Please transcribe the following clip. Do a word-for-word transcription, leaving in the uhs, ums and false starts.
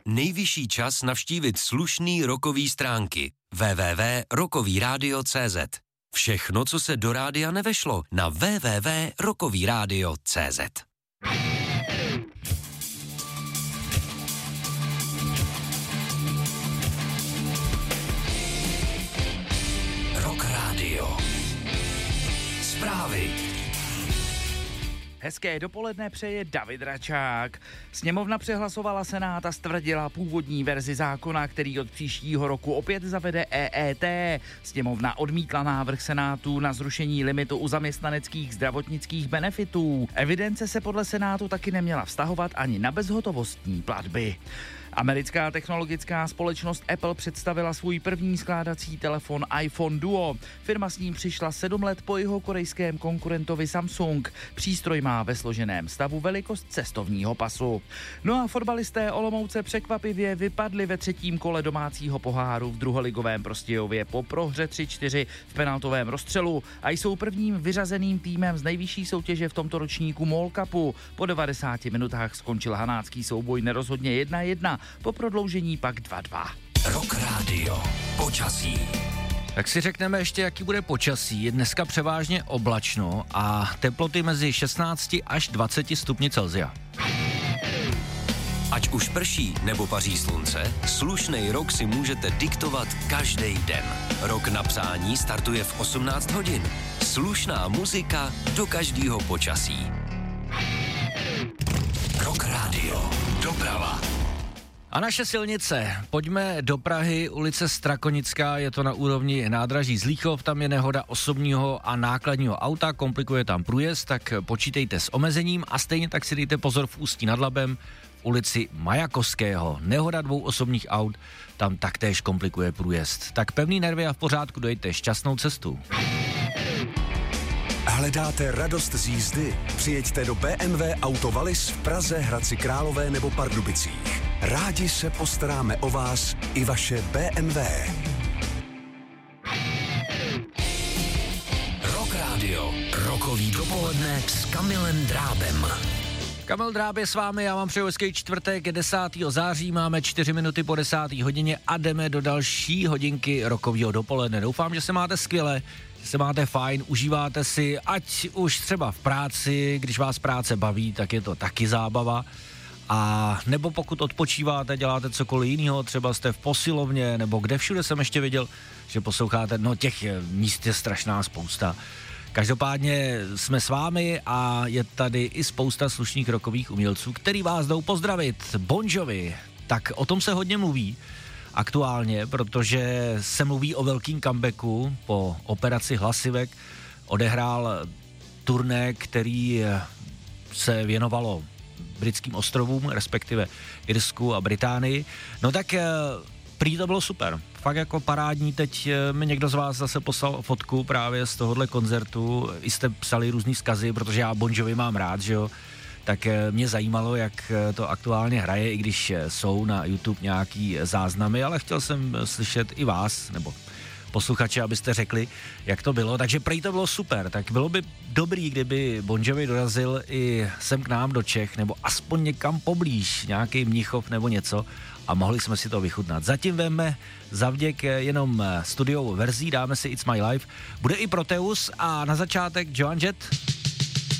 Nejvyšší čas navštívit slušný rockový stránky w w w tečka rockový rádio tečka c z. Všechno, co se do rádia nevešlo, na w w w tečka rockový rádio tečka c z. Rock Radio. Zprávy. Hezké dopoledne přeje David Račák. Sněmovna přehlasovala Senát a stvrdila původní verzi zákona, který od příštího roku opět zavede E E T. Sněmovna odmítla návrh Senátu na zrušení limitu u zaměstnaneckých zdravotnických benefitů. Evidence se podle Senátu taky neměla vztahovat ani na bezhotovostní platby. Americká technologická společnost Apple představila svůj první skládací telefon iPhone Duo. Firma s ním přišla sedm let po jeho korejském konkurentovi Samsung. Přístroj má ve složeném stavu velikost cestovního pasu. No a fotbalisté Olomouce překvapivě vypadli ve třetím kole domácího poháru v druholigovém Prostějově po prohře tři čtyři v penaltovém rozstřelu a jsou prvním vyřazeným týmem z nejvyšší soutěže v tomto ročníku MOL Cupu. Po devadesáti minutách skončil hanácký souboj nerozhodně jedna jedna. Po prodloužení pak dva dva. Rock Radio. Počasí. Tak si řekneme ještě, jaký bude počasí. Je dneska převážně oblačno a teploty mezi šestnácti až dvaceti stupni Celsia. Ať už prší nebo paří slunce, slušnej rok si můžete diktovat každý den. Rok na psání startuje v osmnáct hodin. Slušná muzika do každého počasí. Rock Radio. Doprava. A naše silnice. Pojďme do Prahy, ulice Strakonická, je to na úrovni nádraží Zlíchov, tam je nehoda osobního a nákladního auta, komplikuje tam průjezd, tak počítejte s omezením a stejně tak si dejte pozor v Ústí nad Labem, v ulici Majakovského. Nehoda dvou osobních aut, tam taktéž komplikuje průjezd. Tak pevný nervy a v pořádku, dojďte šťastnou cestu. Hledáte radost z jízdy? Přijeďte do B M W Auto Wallis v Praze, Hradci Králové nebo Pardubicích. Rádi se postaráme o vás i vaše B M W. Rock Radio. Rockový dopoledne s Kamilem Drábem. Kamil Dráb je s vámi, já vám přeju hezký čtvrtek, desátého září, máme čtyři minuty po desáté hodině a jdeme do další hodinky rockového dopoledne. Doufám, že se máte skvěle, že se máte fajn, užíváte si, ať už třeba v práci, když vás práce baví, tak je to taky zábava. A nebo pokud odpočíváte, děláte cokoliv jiného, třeba jste v posilovně, nebo kde všude jsem ještě viděl, že posloucháte, no těch míst je strašná spousta. Každopádně jsme s vámi a je tady i spousta slušných rockových umělců, který vás jdou pozdravit. Bon Jovi, tak o tom se hodně mluví aktuálně, protože se mluví o velkým comebacku po operaci hlasivek. Odehrál turné, který se věnovalo britským ostrovům, respektive Irsku a Británii. No tak prý to bylo super. Fakt jako parádní, teď mi někdo z vás zase poslal fotku právě z tohohle koncertu, i jste psali různý vzkazy, protože já Bon Jovi mám rád, že jo, tak mě zajímalo, jak to aktuálně hraje, i když jsou na YouTube nějaký záznamy, ale chtěl jsem slyšet i vás, nebo posluchače, abyste řekli, jak to bylo, takže prý to bylo super, tak bylo by dobrý, kdyby Bon Jovi dorazil i sem k nám do Čech, nebo aspoň někam poblíž, nějaký Mnichov nebo něco, a mohli jsme si to vychutnat. Zatím veme zavděk jenom studiovou verzí, dáme si It's My Life, bude i Proteus a na začátek Joan Jett.